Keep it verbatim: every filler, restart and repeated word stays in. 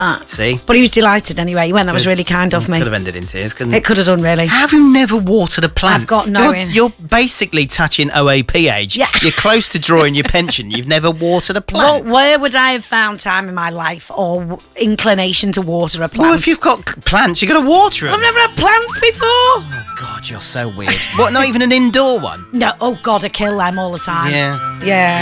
Ah. See? But he was delighted anyway. He went, that was really kind of me. Could have ended in tears, couldn't It could have done, really. Have you never watered a plant? I've got no... You're, you're basically touching O A P age. Yeah. You're close to drawing your pension. You've never watered a plant. Well, where would I have found time in my life or w- inclination to water a plant? Well, if you've got c- plants, you've got to water them. I've never had plants before. Oh, God, you're so weird. What, not even an indoor one? No, oh God, I kill them all the time. Yeah. Yeah.